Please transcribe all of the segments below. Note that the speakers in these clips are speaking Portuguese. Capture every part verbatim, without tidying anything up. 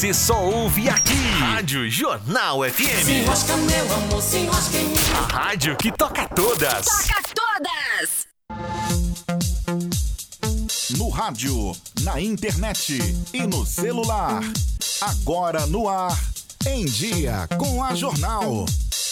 você só ouve aqui. Rádio Jornal F M. Se enrosca, meu amor, se enrosca em mim. A rádio que toca todas. Toca todas! No rádio, na internet e no celular. Agora no ar, Em Dia com a Jornal.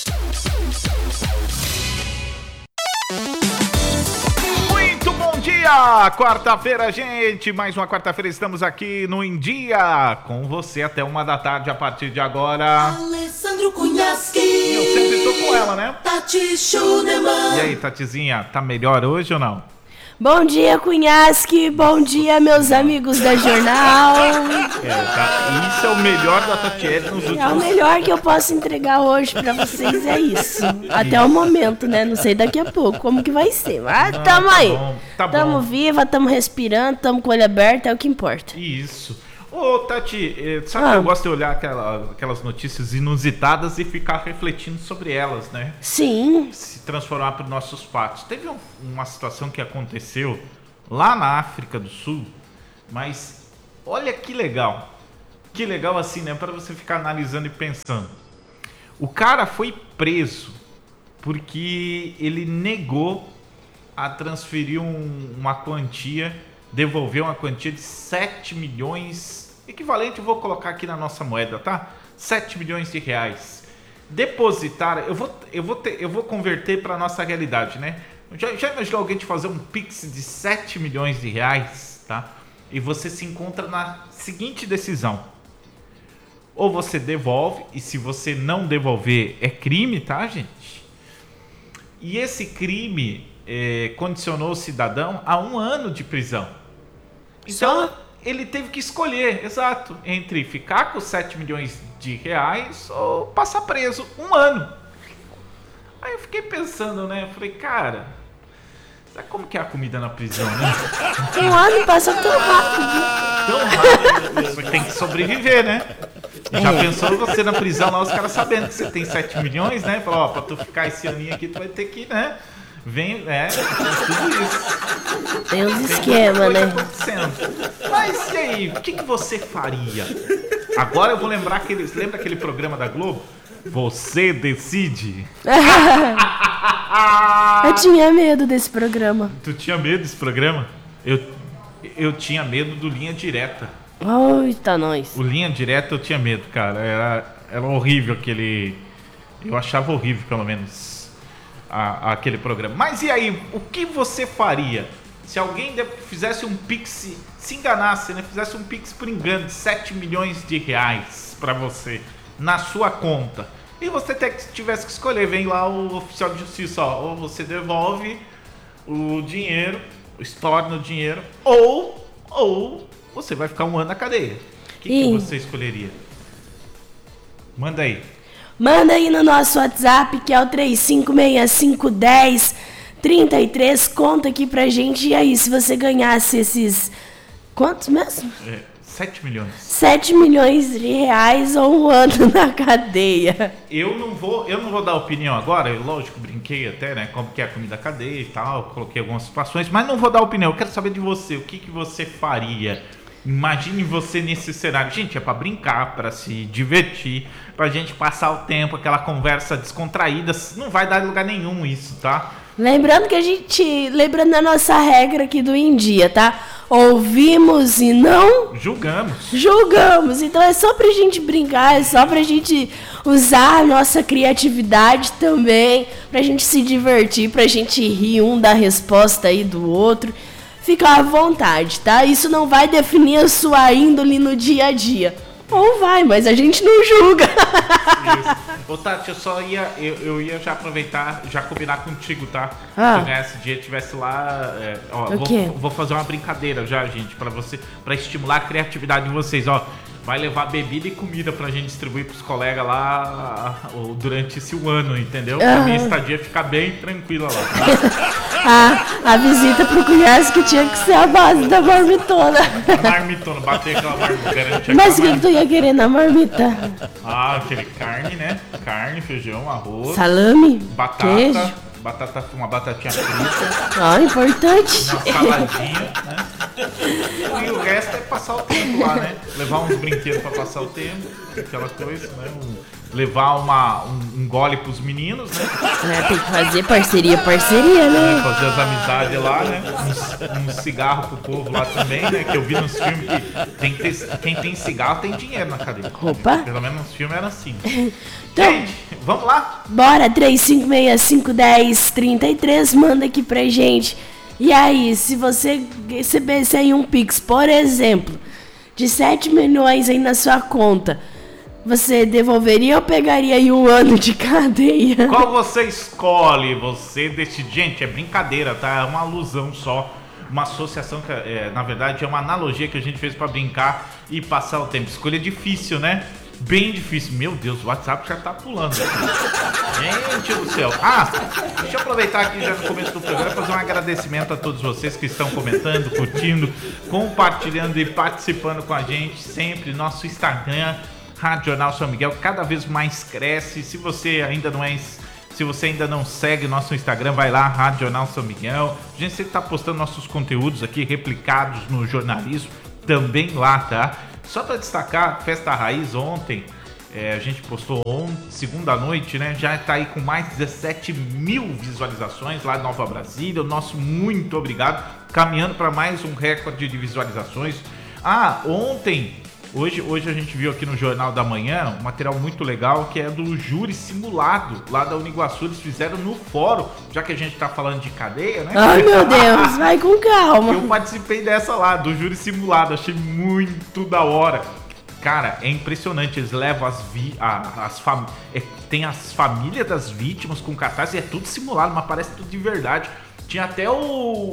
Muito bom dia! Quarta-feira, gente! Mais uma quarta-feira, estamos aqui no Em Dia com você até uma da tarde a partir de agora. Alessandro Cunhasque. Eu sempre tô com ela, né? Tati Schunemann. E aí, Tatizinha, tá melhor hoje ou não? Bom dia, Cunhasque. Bom dia, meus amigos da Jornal. É, tá. Isso é o melhor da Tatiele nos últimos... É o melhor que eu posso entregar hoje pra vocês, é isso. Até o momento, né? Não sei daqui a pouco como que vai ser. Mas Não, tamo tá aí. bom, tá tamo bom. viva, tamo respirando, tamo com o olho aberto, é o que importa. Isso. Ô, Tati, eh, sabe Ah. que eu gosto de olhar aquela- aquelas notícias inusitadas e ficar refletindo sobre elas, né? Sim. Se transformar para os nossos fatos. Teve um- uma situação que aconteceu lá na África do Sul, mas olha que legal. Que legal assim, né? Para você ficar analisando e pensando. O cara foi preso porque ele negou a transferir um- uma quantia, devolver uma quantia de sete milhões, equivalente, eu vou colocar aqui na nossa moeda, tá? sete milhões de reais. Depositar, eu vou, eu vou, ter, eu vou converter para nossa realidade, né? Já, já imaginou alguém te fazer um Pix de sete milhões de reais, tá? E você se encontra na seguinte decisão. Ou você devolve, e se você não devolver, é crime, tá, gente? E esse crime eh, condicionou o cidadão a um ano de prisão. Então, Só? ele teve que escolher, exato, entre ficar com sete milhões de reais ou passar preso um ano. Aí eu fiquei pensando, né? Falei, cara, sabe como que é a comida na prisão, né? Um ano passa tão rápido. Tão rápido, você tem que sobreviver, né? Já É. pensou você na prisão lá, os caras sabendo que você tem sete milhões, né? Falou, ó, pra tu ficar esse aninho aqui, tu vai ter que, né? Vem, é, tudo isso. Tem uns Tem esquemas, muita né? coisa acontecendo. Mas e aí, o que, que você faria? Agora eu vou lembrar aquele. Lembra aquele programa da Globo? Você decide. Eu tinha medo desse programa. Tu tinha medo desse programa? Eu, eu tinha medo do Linha Direta. Eita, nós. O Linha Direta eu tinha medo, cara. Era, era horrível aquele. Eu achava horrível, pelo menos, a- aquele programa. Mas e aí, o que você faria se alguém de- fizesse um pix, se enganasse, né? Fizesse um pix por engano de sete milhões de reais pra você, na sua conta. E você te- tivesse que escolher, vem lá o oficial de justiça, ó, ou você devolve o dinheiro, estorna o dinheiro, ou, ou você vai ficar um ano na cadeia. O que, que Ih. você escolheria? Manda aí. Manda aí no nosso WhatsApp, que é o três cinco seis cinco um zero três três. Conta aqui pra gente. E aí, se você ganhasse esses... Quantos mesmo? É, sete milhões. sete milhões de reais ou um ano na cadeia. Eu não vou, eu não vou dar opinião agora, eu, lógico, brinquei até, né, como que é a comida da cadeia e tal, coloquei algumas situações, mas não vou dar opinião, eu quero saber de você, o que que você faria? Imagine você nesse cenário. Gente, é pra brincar, pra se divertir, pra gente passar o tempo, aquela conversa descontraída, não vai dar em lugar nenhum isso, tá? Lembrando que a gente... Lembrando da nossa regra aqui do Em Dia, tá? Ouvimos e não... Julgamos. julgamos. Então é só pra gente brincar, é só pra gente usar a nossa criatividade também, pra gente se divertir, pra gente rir um da resposta aí do outro. Fica à vontade, tá? Isso não vai definir a sua índole no dia a dia. Ou vai, mas a gente não julga. Isso. Ô Tati, eu só ia, eu, eu ia já aproveitar, já combinar contigo, tá? Ah. Se eu ganhasse dinheiro, tivesse lá, é, ó, O vou, quê? vou fazer uma brincadeira já, gente, pra você, para estimular a criatividade de vocês, ó. Vai levar bebida e comida pra gente distribuir pros colegas lá ó, durante esse um ano, entendeu? Pra Aham. minha estadia ficar bem tranquila lá, tá? A, a visita pro cunhado que tinha que ser a base da marmitona. A marmitona, bater aquela marmita, garantir Mas o aquela que, que tu ia querer na marmita? Ah, aquele carne, né? Carne, feijão, arroz, Salame? batata, Queijo? batata, uma batatinha frita, Ah, importante. uma saladinha, né? E o resto é passar o tempo lá, né? Levar uns brinquedos pra passar o tempo, aquela coisa, né? Um, levar uma, um, um gole pros meninos, né? É, tem que fazer parceria, parceria, né? É, fazer as amizades lá, né? Um, um cigarro pro povo lá também, né? Que eu vi nos filmes que tem que ter, quem tem cigarro tem dinheiro na cadeia. Opa! Pelo menos nos filmes era assim. Então, gente, vamos lá? bora, três cinco seis cinco um zero três três, manda aqui pra gente. E aí, se você recebesse aí um Pix, por exemplo, de sete milhões aí na sua conta, você devolveria ou pegaria aí um ano de cadeia? Qual você escolhe? Você decide. Gente, é brincadeira, tá? É uma alusão só. Uma associação que, é, na verdade, é uma analogia que a gente fez pra brincar e passar o tempo. Escolha difícil, né? Bem difícil. Meu Deus, o WhatsApp já tá pulando aqui. Gente do céu. Ah, deixa eu aproveitar aqui já no começo do programa e fazer um agradecimento a todos vocês que estão comentando, curtindo, compartilhando e participando com a gente sempre. Nosso Instagram, Rádio Jornal São Miguel, cada vez mais cresce. Se você ainda não é... Se você ainda não segue nosso Instagram, vai lá, Rádio Jornal São Miguel. A gente sempre está postando nossos conteúdos aqui, replicados no jornalismo, também lá, tá? Só para destacar, Festa Raiz ontem, é, a gente postou ontem, segunda noite, né? Já está aí com mais de dezessete mil visualizações lá em Nova Brasília. O nosso muito obrigado. Caminhando para mais um recorde de visualizações. Ah, ontem... Hoje, hoje a gente viu aqui no Jornal da Manhã um material muito legal que é do júri simulado lá da Uniguaçu. Eles fizeram no fórum, já que a gente tá falando de cadeia, né? Ai, meu Deus, vai com calma. Eu participei dessa lá, do júri simulado, achei muito da hora. Cara, é impressionante, eles levam as vi a, as fam é, tem as famílias das vítimas com cartazes e é tudo simulado, mas parece tudo de verdade. Tinha até o,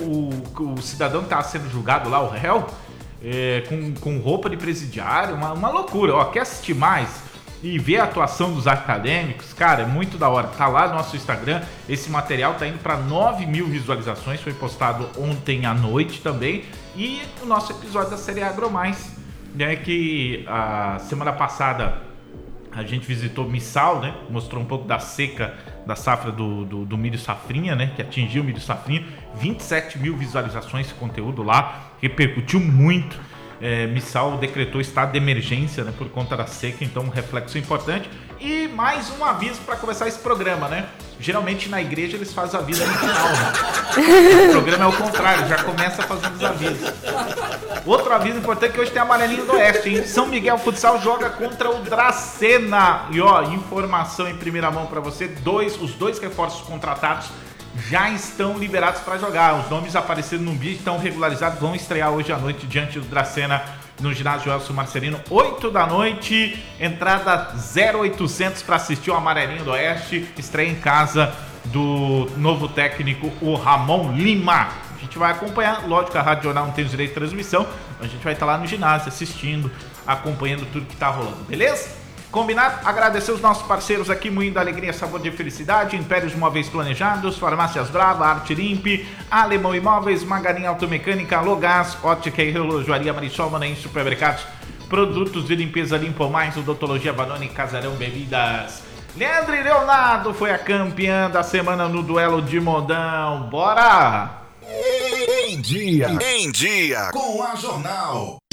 o, o cidadão que tava sendo julgado lá, o réu, É, com, com roupa de presidiário, uma, uma loucura. Ó, quer assistir mais e ver a atuação dos acadêmicos? Cara, é muito da hora. Tá lá no nosso Instagram. Esse material tá indo para nove mil visualizações. Foi postado ontem à noite também. E o nosso episódio da série AgroMais, né, que a semana passada a gente visitou Missal, né? Mostrou um pouco da seca da safra do, do, do milho safrinha, né? Que atingiu o milho safrinha. vinte e sete mil visualizações esse conteúdo lá. Repercutiu muito. É, Missal decretou estado de emergência, né? Por conta da seca. Então, um reflexo importante. E mais um aviso para começar esse programa, né? Geralmente na igreja eles fazem aviso no final, né? O programa é o contrário, já começa fazendo os avisos. Outro aviso importante é que hoje tem Amarelinho do Oeste, hein? São Miguel Futsal joga contra o Dracena. E ó, informação em primeira mão para você, dois, os dois reforços contratados já estão liberados para jogar. Os nomes apareceram no vídeo, estão regularizados, vão estrear hoje à noite diante do Dracena no ginásio Elcio Marcelino, oito da noite, entrada zero oitocentos para assistir o Amarelinho do Oeste, estreia em casa do novo técnico, o Ramon Lima. A gente vai acompanhar, lógico que a Rádio Jornal não tem os direitos de transmissão, a gente vai estar lá no ginásio assistindo, acompanhando tudo que tá rolando, beleza? Combinado? Agradecer os nossos parceiros aqui, Moinho da Alegria, Sabor de Felicidade, Impérios Móveis Planejados, Farmácias Brava, Arte Limpe, Alemão Imóveis, Maganinha Automecânica, Logás, Ótica e Relojoaria Marisol, Manaim Supermercados, Produtos de Limpeza Limpo Mais, Odontologia Banoni, Casarão Bebidas. Leandro e Leonardo foi a campeã da semana no duelo de modão. Bora! Em dia, em dia, com a Jornal.